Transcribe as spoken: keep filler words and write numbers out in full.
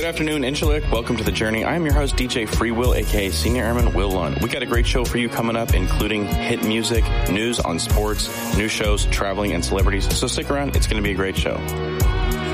Good afternoon, Inchylik. Welcome to The Journey. I am your host, D J Free Will, a k a. Senior Airman Will Lund. We got a great show for you coming up, including hit music, news on sports, new shows, traveling, and celebrities. So stick around. It's going to be a great show.